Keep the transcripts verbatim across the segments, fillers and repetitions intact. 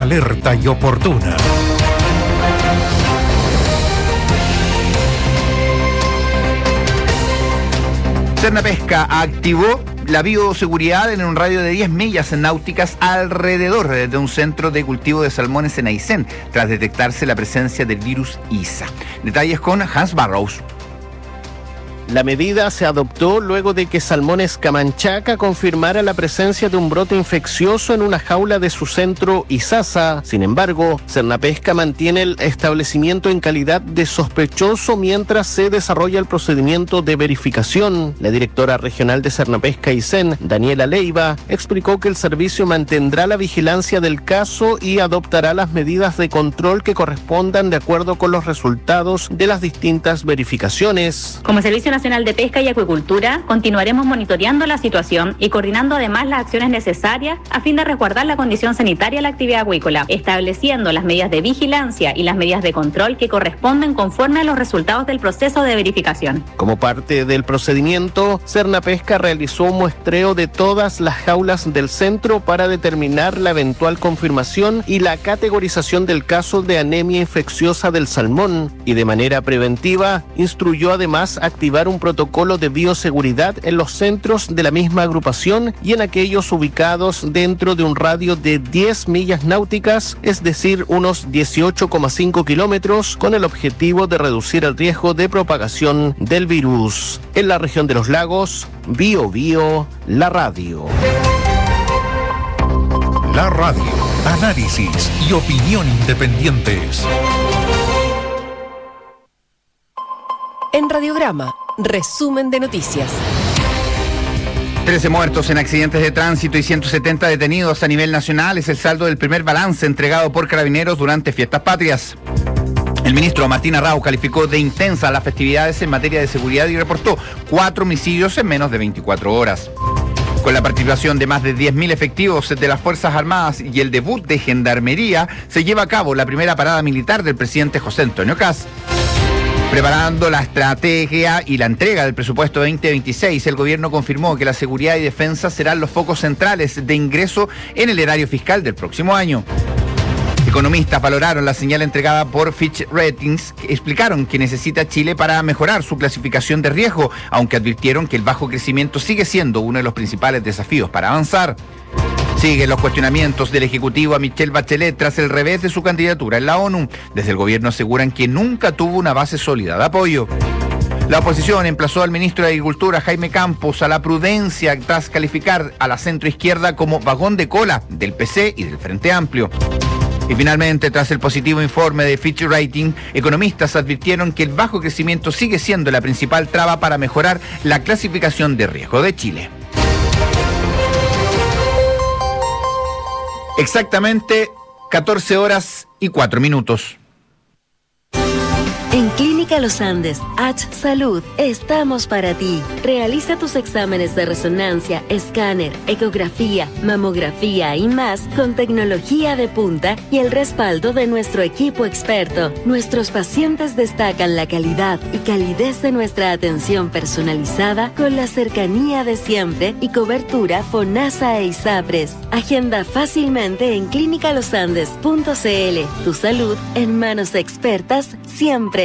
alerta y oportuna. Cernapesca activó la bioseguridad en un radio de diez millas náuticas alrededor de un centro de cultivo de salmones en Aysén, tras detectarse la presencia del virus I S A. Detalles con Hans Barrows. La medida se adoptó luego de que Salmones Camanchaca confirmara la presencia de un brote infeccioso en una jaula de su centro Isasa. Sin embargo, Cernapesca mantiene el establecimiento en calidad de sospechoso mientras se desarrolla el procedimiento de verificación. La directora regional de Cernapesca Aysén, Daniela Leiva, explicó que el servicio mantendrá la vigilancia del caso y adoptará las medidas de control que correspondan de acuerdo con los resultados de las distintas verificaciones. Como Servicio Nacional de Pesca y Acuicultura, continuaremos monitoreando la situación y coordinando además las acciones necesarias a fin de resguardar la condición sanitaria de la actividad acuícola, estableciendo las medidas de vigilancia y las medidas de control que corresponden conforme a los resultados del proceso de verificación. Como parte del procedimiento, Cernapesca realizó un muestreo de todas las jaulas del centro para determinar la eventual confirmación y la categorización del caso de anemia infecciosa del salmón y de manera preventiva instruyó además activar un protocolo de bioseguridad en los centros de la misma agrupación y en aquellos ubicados dentro de un radio de diez millas náuticas, es decir, unos dieciocho coma cinco kilómetros, con el objetivo de reducir el riesgo de propagación del virus. En la región de los lagos, Bio Bio, la radio. La radio, análisis y opinión independientes. En Radiograma, resumen de noticias. trece muertos en accidentes de tránsito y ciento setenta detenidos a nivel nacional es el saldo del primer balance entregado por Carabineros durante Fiestas Patrias. El ministro Martín Arrau calificó de intensa las festividades en materia de seguridad y reportó cuatro homicidios en menos de veinticuatro horas. Con la participación de más de diez mil efectivos de las Fuerzas Armadas y el debut de Gendarmería, se lleva a cabo la primera parada militar del presidente José Antonio Kast. Preparando la estrategia y la entrega del presupuesto veinte veintiséis, el gobierno confirmó que la seguridad y defensa serán los focos centrales de ingreso en el erario fiscal del próximo año. Economistas valoraron la señal entregada por Fitch Ratings, que explicaron que necesita Chile para mejorar su clasificación de riesgo, aunque advirtieron que el bajo crecimiento sigue siendo uno de los principales desafíos para avanzar. Siguen los cuestionamientos del Ejecutivo a Michelle Bachelet tras el revés de su candidatura en la ONU. Desde el gobierno aseguran que nunca tuvo una base sólida de apoyo. La oposición emplazó al ministro de Agricultura, Jaime Campos, a la prudencia tras calificar a la centroizquierda como vagón de cola del P C y del Frente Amplio. Y finalmente, tras el positivo informe de Fitch Ratings, economistas advirtieron que el bajo crecimiento sigue siendo la principal traba para mejorar la clasificación de riesgo de Chile. Exactamente catorce horas y cuatro minutos. En Clínica Los Andes, H Salud, estamos para ti. Realiza tus exámenes de resonancia, escáner, ecografía, mamografía y más con tecnología de punta y el respaldo de nuestro equipo experto. Nuestros pacientes destacan la calidad y calidez de nuestra atención personalizada con la cercanía de siempre y cobertura FONASA e ISAPRES. Agenda fácilmente en clínica los andes punto c l. Tu salud en manos expertas siempre.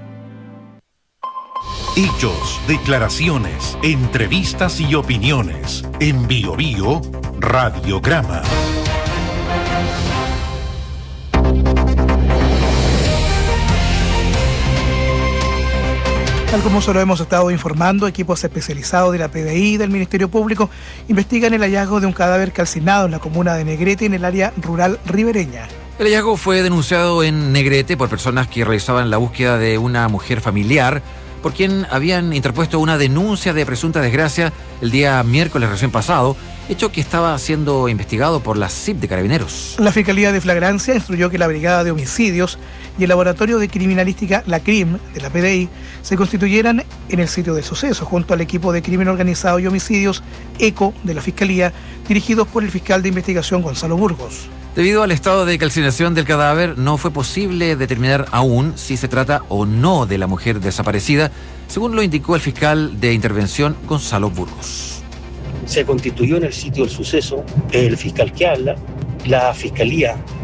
Hechos, declaraciones, entrevistas y opiniones. En Bio Bio, Radiograma. Tal como se lo hemos estado informando, equipos especializados de la P D I y del Ministerio Público investigan el hallazgo de un cadáver calcinado en la comuna de Negrete, en el área rural ribereña. El hallazgo fue denunciado en Negrete por personas que realizaban la búsqueda de una mujer familiar, por quien habían interpuesto una denuncia de presunta desgracia el día miércoles recién pasado, hecho que estaba siendo investigado por la C I P de Carabineros. La Fiscalía de Flagrancia instruyó que la Brigada de Homicidios y el Laboratorio de Criminalística, la C R I M, de la P D I, se constituyeran en el sitio del suceso, junto al equipo de Crimen Organizado y Homicidios, ECO, de la Fiscalía, dirigidos por el fiscal de investigación Gonzalo Burgos. Debido al estado de calcinación del cadáver, no fue posible determinar aún si se trata o no de la mujer desaparecida, según lo indicó el fiscal de intervención Gonzalo Burgos. Se constituyó en el sitio del suceso el fiscal que habla, la Fiscalía